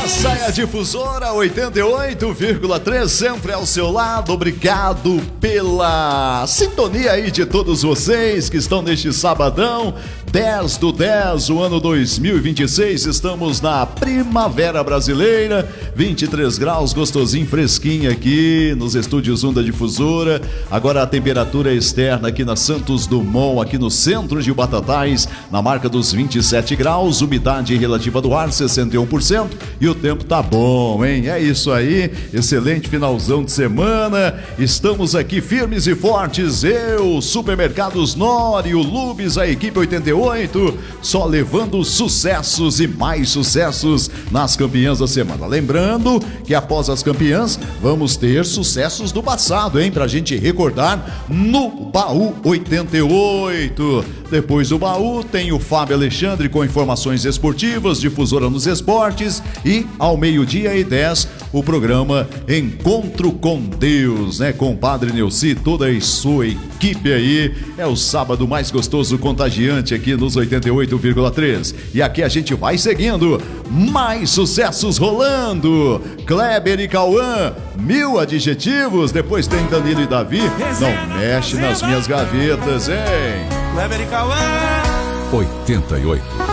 Essa é a Difusora 88,3, sempre ao seu lado. Obrigado pela sintonia aí de todos vocês que estão neste sabadão, 10/10, o ano 2026. Estamos na primavera brasileira, 23 graus, gostosinho, fresquinho aqui nos estúdios 1 da Difusora. Agora a temperatura externa aqui na Santos Dumont, aqui no centro de Batatais, na marca dos 27 graus, umidade relativa do ar 61%, e o tempo tá bom, hein? É isso aí, excelente finalzão de semana. Estamos aqui firmes e fortes, eu, Supermercados Nori, o Lubes, a equipe 88, só levando sucessos e mais sucessos nas campeãs da semana. Lembrando que após as campeãs, vamos ter sucessos do passado, hein? Pra gente recordar no Baú 88. Depois do Baú tem o Fábio Alexandre com informações esportivas, Difusora nos esportes, e ao 12:10 o programa Encontro com Deus, né? Com o Padre Neuci, toda a sua equipe aí. É o sábado mais gostoso, contagiante aqui nos 88,3. E aqui a gente vai seguindo, mais sucessos rolando. Kleber e Cauã, 1000 adjetivos. Depois tem Danilo e Davi, não mexe nas minhas gavetas, hein? Kleber e Cauã 88.